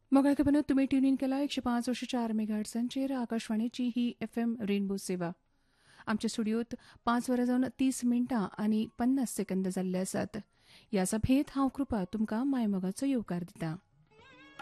मोगळ्या खबरनं तुम्ही tune in केला 105.4 मेगाहर्ट्झांचेर आकाशवाणीची ही FM रेनबो सेवा. आमच्या स्टुडिओत 5 वरां जावन 30 मिनटां आनी 50 सेकंद जाल्ले आसात. ह्या सभेत हांव कृपा तुमकां मायमोगाचो येवकार दितां.